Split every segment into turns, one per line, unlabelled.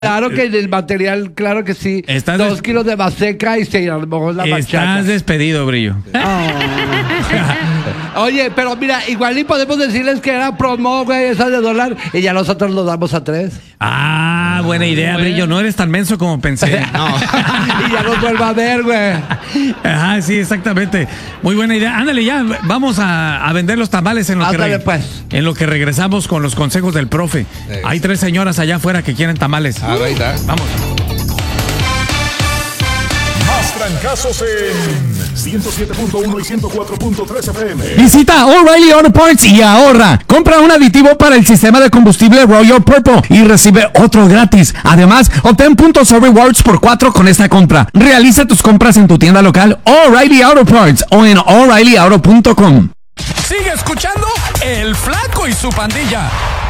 Claro que el material, claro que sí. 2 kilos de maseca y se armó la machaca.
Estás despedido, Brillo.
Oye, pero mira, igual y podemos decirles que era promo, güey, esa de $1, y ya nosotros lo damos a 3.
Ah, buena idea, Brillo. No eres tan menso como pensé. No.
Y ya nos vuelva a ver, güey.
Ajá, sí, exactamente. Muy buena idea. Ándale, ya, vamos a vender los tamales en lo que regresamos con los consejos del profe. Hay 3 señoras allá afuera que quieren tamales.
Ahí está.
Vamos.
Más trancazos en 107.1 y 104.3 FM.
Visita O'Reilly Auto Parts y ahorra. Compra un aditivo para el sistema de combustible Royal Purple y recibe otro gratis. Además, obtén puntos o rewards por 4 con esta compra. Realiza tus compras en tu tienda local O'Reilly Auto Parts o en O'ReillyAuto.com.
Sigue escuchando El Flaco y su pandilla.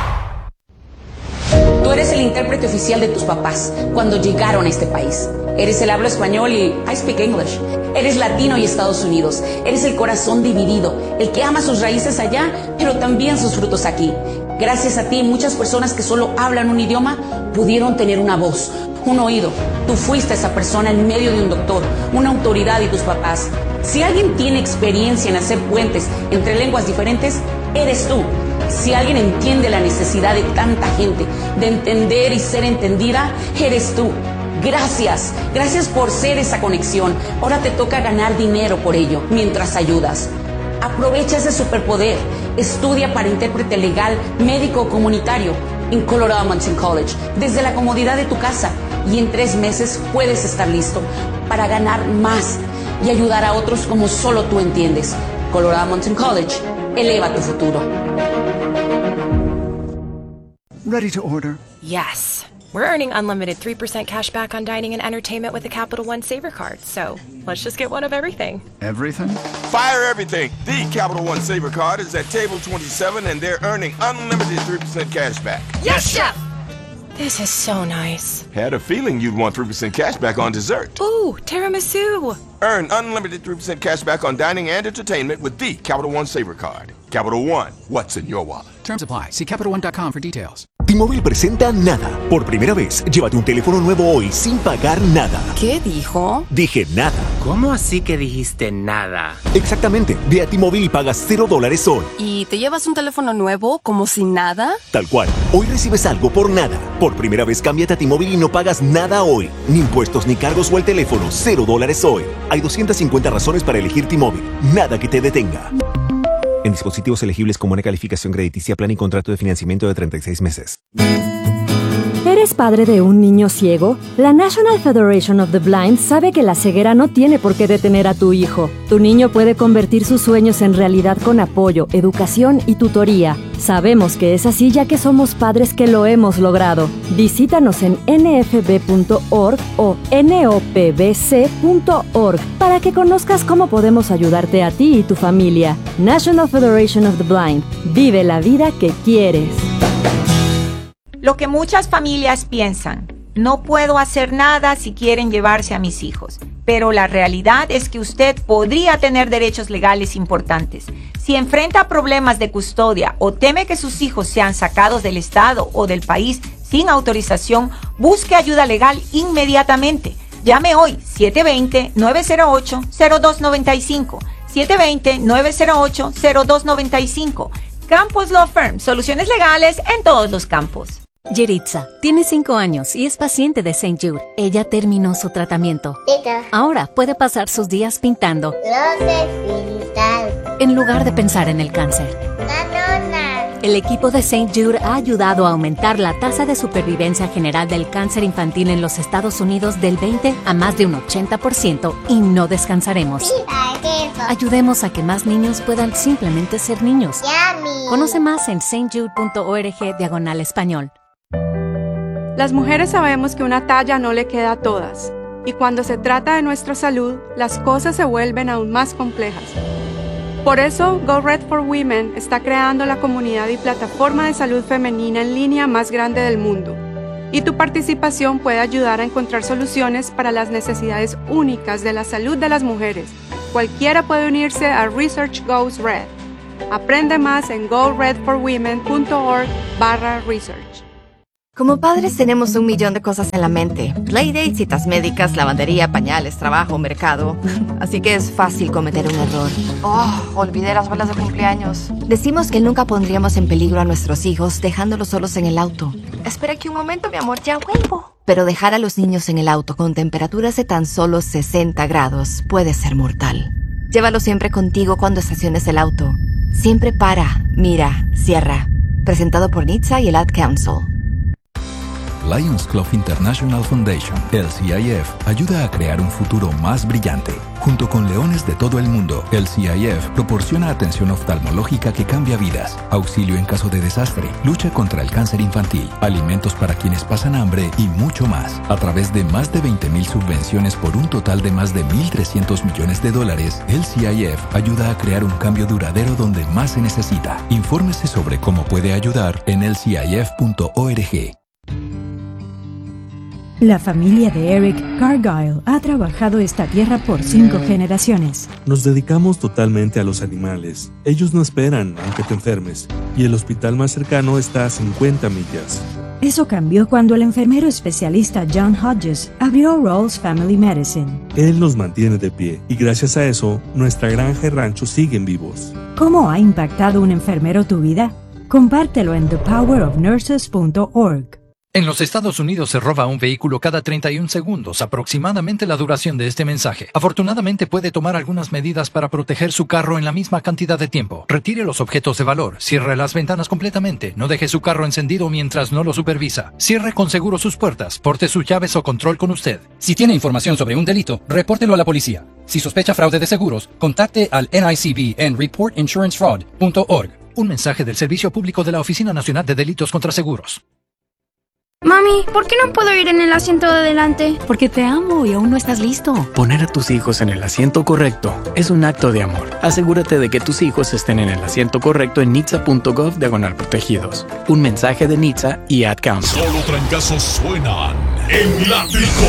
Tú eres el intérprete oficial de tus papás cuando llegaron a este país. Eres el habla español y I speak English. Eres latino y Estados Unidos. Eres el corazón dividido, el que ama sus raíces allá, pero también sus frutos aquí. Gracias a ti, muchas personas que solo hablan un idioma pudieron tener una voz, un oído. Tú fuiste esa persona en medio de un doctor, una autoridad y tus papás. Si alguien tiene experiencia en hacer puentes entre lenguas diferentes, eres tú. Si alguien entiende la necesidad de tanta gente de entender y ser entendida, eres tú. Gracias, gracias por ser esa conexión. Ahora te toca ganar dinero por ello, mientras ayudas. Aprovecha ese superpoder. Estudia para intérprete legal, médico o comunitario en Colorado Mountain College, desde la comodidad de tu casa. Y en 3 meses puedes estar listo para ganar más y ayudar a otros como solo tú entiendes. Colorado Mountain College, eleva tu futuro.
Ready to order?
Yes. We're earning unlimited 3% cash back on dining and entertainment with the Capital One Saver Card. So let's just get one of everything.
Everything?
Fire everything. The Capital One Saver Card is at table 27 and they're earning unlimited 3% cash back.
Yes, Chef! This is so nice.
Had a feeling you'd want 3% cash back on dessert.
Ooh, tiramisu.
Earn unlimited 3% cash back on dining and entertainment with the Capital One Saver Card. Capital One, what's in your wallet?
Terms apply. See CapitalOne.com for details.
T-Mobile presenta Nada. Por primera vez, llévate un teléfono nuevo hoy sin pagar nada.
¿Qué dijo?
Dije nada.
¿Cómo así que dijiste nada?
Exactamente. Ve a T-Mobile y pagas $0 hoy.
¿Y te llevas un teléfono nuevo como si nada?
Tal cual. Hoy recibes algo por nada. Por primera vez, cámbiate a T-Mobile y no pagas nada hoy. Ni impuestos, ni cargos o el teléfono. $0 hoy. Hay 250 razones para elegir T-Mobile. Nada que te detenga. En dispositivos elegibles con buena calificación crediticia, plan y contrato de financiamiento de 36 meses.
¿Eres padre de un niño ciego? La National Federation of the Blind sabe que la ceguera no tiene por qué detener a tu hijo. Tu niño puede convertir sus sueños en realidad con apoyo, educación y tutoría. Sabemos que es así ya que somos padres que lo hemos logrado. Visítanos en nfb.org o nopbc.org para que conozcas cómo podemos ayudarte a ti y tu familia. National Federation of the Blind. Vive la vida que quieres.
Lo que muchas familias piensan, no puedo hacer nada si quieren llevarse a mis hijos, pero la realidad es que usted podría tener derechos legales importantes. Si enfrenta problemas de custodia o teme que sus hijos sean sacados del estado o del país sin autorización, busque ayuda legal inmediatamente. Llame hoy 720-908-0295, 720-908-0295. Campos Law Firm, soluciones legales en todos los campos.
Yeritza tiene 5 años y es paciente de St. Jude. Ella terminó su tratamiento. Ahora puede pasar sus días pintando en lugar de pensar en el cáncer. El equipo de St. Jude ha ayudado a aumentar la tasa de supervivencia general del cáncer infantil en los Estados Unidos del 20 a más de un 80% y no descansaremos. Ayudemos a que más niños puedan simplemente ser niños. Conoce más en stjude.org/español.
Las mujeres sabemos que una talla no le queda a todas, y cuando se trata de nuestra salud, las cosas se vuelven aún más complejas. Por eso, Go Red for Women está creando la comunidad y plataforma de salud femenina en línea más grande del mundo, y tu participación puede ayudar a encontrar soluciones para las necesidades únicas de la salud de las mujeres. Cualquiera puede unirse a Research Goes Red. Aprende más en goredforwomen.org/research.
Como padres tenemos 1,000,000 de cosas en la mente. Playdates, citas médicas, lavandería, pañales, trabajo, mercado. Así que es fácil cometer un error. Olvidé las bolas de cumpleaños. Decimos que nunca pondríamos en peligro a nuestros hijos dejándolos solos en el auto. Espera aquí un momento, mi amor, ya vuelvo. Pero dejar a los niños en el auto con temperaturas de tan solo 60 grados puede ser mortal. Llévalo siempre contigo cuando estaciones el auto. Siempre para, mira, cierra. Presentado por NHTSA y el Ad Council.
Lions Club International Foundation, el CIF, ayuda a crear un futuro más brillante. Junto con leones de todo el mundo, el CIF proporciona atención oftalmológica que cambia vidas, auxilio en caso de desastre, lucha contra el cáncer infantil, alimentos para quienes pasan hambre y mucho más. A través de más de 20,000 subvenciones por un total de más de $1,300 millones, el CIF ayuda a crear un cambio duradero donde más se necesita. Infórmese sobre cómo puede ayudar en elcif.org.
La familia de Eric Cargyle ha trabajado esta tierra por 5 generaciones.
Nos dedicamos totalmente a los animales. Ellos no esperan aunque te enfermes, y el hospital más cercano está a 50 millas.
Eso cambió cuando el enfermero especialista John Hodges abrió Rawls Family Medicine.
Él nos mantiene de pie, y gracias a eso, nuestra granja y rancho siguen vivos.
¿Cómo ha impactado un enfermero tu vida? Compártelo en thepowerofnurses.org.
En los Estados Unidos se roba un vehículo cada 31 segundos, aproximadamente la duración de este mensaje. Afortunadamente puede tomar algunas medidas para proteger su carro en la misma cantidad de tiempo. Retire los objetos de valor, cierre las ventanas completamente, no deje su carro encendido mientras no lo supervisa. Cierre con seguro sus puertas, porte sus llaves o control con usted.
Si tiene información sobre un delito, repórtelo a la policía. Si sospecha fraude de seguros, contacte al NICB en reportinsurancefraud.org.
Un mensaje del Servicio Público de la Oficina Nacional de Delitos contra Seguros.
Mami, ¿por qué no puedo ir en el asiento de adelante?
Porque te amo y aún no estás listo.
Poner a tus hijos en el asiento correcto es un acto de amor. Asegúrate de que tus hijos estén en el asiento correcto en NHTSA.gov/protegidos. Un mensaje de NHTSA y Ad Council.
Solo trancazos suenan en la Tricol.